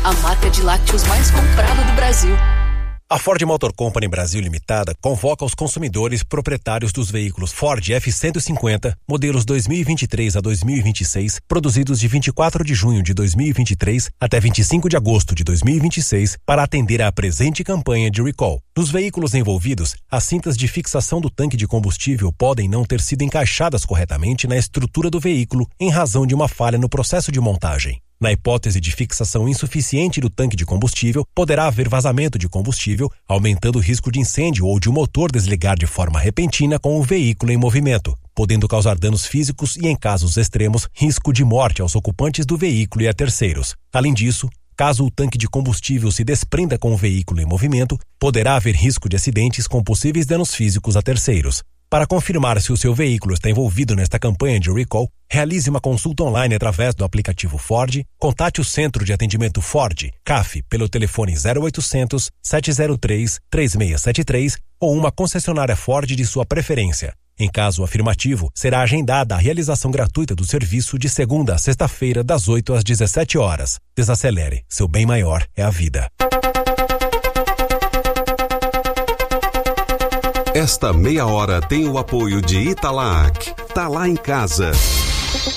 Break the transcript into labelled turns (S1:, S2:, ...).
S1: a marca de lácteos mais comprada do Brasil.
S2: A Ford Motor Company Brasil Limitada convoca os consumidores proprietários dos veículos Ford F-150, modelos 2023 a 2026, produzidos de 24 de junho de 2023 até 25 de agosto de 2026, para atender à presente campanha de recall. Nos veículos envolvidos, as cintas de fixação do tanque de combustível podem não ter sido encaixadas corretamente na estrutura do veículo em razão de uma falha no processo de montagem. Na hipótese de fixação insuficiente do tanque de combustível, poderá haver vazamento de combustível, aumentando o risco de incêndio ou de o motor desligar de forma repentina com o veículo em movimento, podendo causar danos físicos e, em casos extremos, risco de morte aos ocupantes do veículo e a terceiros. Além disso, caso o tanque de combustível se desprenda com o veículo em movimento, poderá haver risco de acidentes com possíveis danos físicos a terceiros. Para confirmar se o seu veículo está envolvido nesta campanha de recall, realize uma consulta online através do aplicativo Ford, contate o Centro de Atendimento Ford, CAF, pelo telefone 0800 703 3673 ou uma concessionária Ford de sua preferência. Em caso afirmativo, será agendada a realização gratuita do serviço de segunda a sexta-feira, das 8 às 17 horas. Desacelere, seu bem maior é a vida.
S3: Esta meia hora tem o apoio de Italac. Tá lá em casa.